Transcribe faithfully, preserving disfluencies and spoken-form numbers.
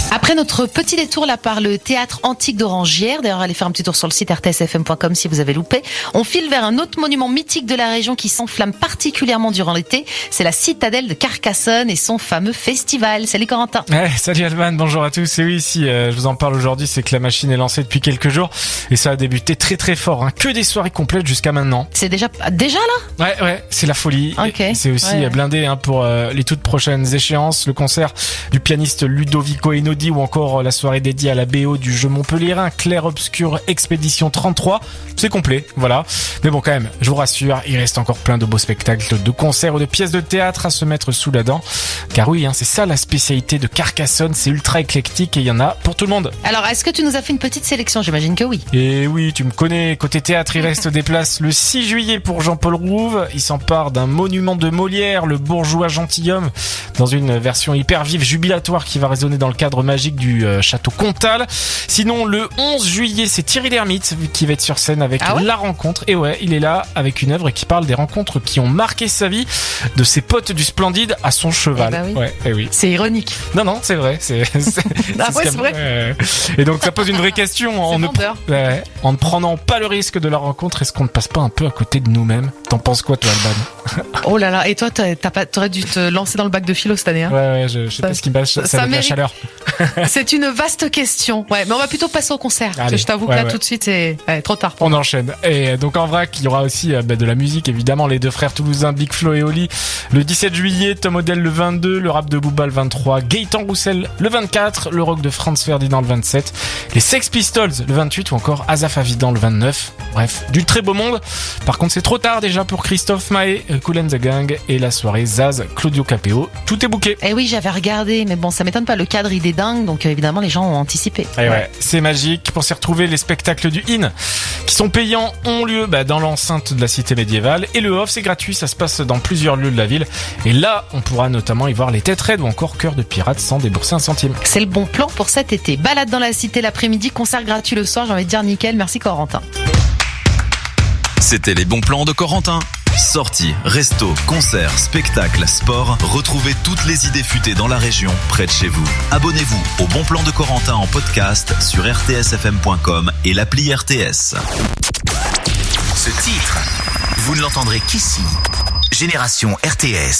Après notre petit détour là par le théâtre antique d'Orangières, d'ailleurs allez faire un petit tour sur le site r t s f m point com si vous avez loupé, on file vers un autre monument mythique de la région qui s'enflamme particulièrement durant l'été, c'est la citadelle de Carcassonne et son fameux festival. Salut Corentin. Ouais, salut Alban, bonjour à tous. Et oui, si euh, je vous en parle aujourd'hui, c'est que la machine est lancée depuis quelques jours et ça a débuté très très fort, hein. Que des soirées complètes jusqu'à maintenant. C'est déjà déjà là ? Ouais, ouais, c'est la folie. Okay. C'est aussi ouais, ouais. blindé hein, pour euh, les toutes prochaines échéances, le concert du pianiste Ludovico Einaudi ou encore la soirée dédiée à la B O du jeu montpelliérain Clair Obscur Expédition trente-trois. C'est complet, voilà. Mais bon, quand même, je vous rassure, il reste encore plein de beaux spectacles, de concerts ou de pièces de théâtre à se mettre sous la dent. Car oui, hein, c'est ça la spécialité de Carcassonne, c'est ultra éclectique et il y en a pour tout le monde. Alors, est-ce que tu nous as fait une petite sélection ? J'imagine que oui. Et oui, tu me connais, côté théâtre, il reste des places le six juillet pour Jean-Paul Rouve. Il s'empare d'un monument de Molière, le bourgeois gentilhomme, dans une version hyper vive, jubilatoire qui va résonner dans le cadre magique du euh, château Comtal. Sinon, le onze juillet, c'est Thierry Lhermitte qui va être sur scène avec ah ouais La Rencontre. Et ouais, il est là avec une œuvre qui parle des rencontres qui ont marqué sa vie, de ses potes du Splendide à son cheval. Eh bah oui. Ouais, eh oui. C'est ironique. Non, non, c'est vrai. C'est, c'est, ah c'est ouais, c'est vrai. Euh, et donc, ça pose une vraie question. En ne, ouais, en ne prenant pas le risque de la rencontre, est-ce qu'on ne passe pas un peu à côté de nous-mêmes ? T'en penses quoi, toi, Alban ? Oh là là, et toi, t'as, t'as pas, t'aurais dû te lancer dans le bac de philo cette année. Hein. Ouais, ouais, je, je sais ça, pas ce qui bâche, ça, ça va être la chaleur. C'est une vaste question. Ouais, mais on va plutôt passer au concert. Allez, je t'avoue ouais, que là, ouais. tout de suite, c'est ouais, trop tard. On enchaîne. Et donc, en vrac, il y aura aussi bah, de la musique, évidemment, les deux frères toulousains, Big Flo et Oli, le dix-sept juillet, Tom Odell le vingt-deux, le rap de Booba le vingt-trois, Gaëtan Roussel le vingt-quatre, le rock de Franz Ferdinand le vingt-sept, les Sex Pistols le vingt-huit ou encore Asaf Avidan le vingt-neuf. Bref, du très beau monde. Par contre, c'est trop tard déjà pour Christophe Maé, Kool and the Gang et la soirée Zaz, Claudio Capéo. Tout est booké. Eh oui, j'avais regardé, mais bon, ça m'étonne pas. Le cadre, il est dingue, donc euh, évidemment, les gens ont anticipé. Et ouais, ouais, c'est magique. Pour s'y retrouver, les spectacles du In, qui sont payants, ont lieu bah, dans l'enceinte de la cité médiévale. Et le off, c'est gratuit, ça se passe dans plusieurs lieux de la ville. Et là, on pourra notamment y voir les Têtes Raides ou encore Cœur de Pirates sans débourser un centime. C'est le bon plan pour cet été. Balade dans la cité l'après-midi, concert gratuit le soir, j'ai envie de dire nickel. Merci Corentin. C'était les bons plans de Corentin. Sorties, restos, concerts, spectacles, sport. Retrouvez toutes les idées futées dans la région, près de chez vous. Abonnez-vous au Bon Plan de Corentin en podcast sur r t s f m point com et l'appli R T S. Ce titre, vous ne l'entendrez qu'ici. Génération R T S.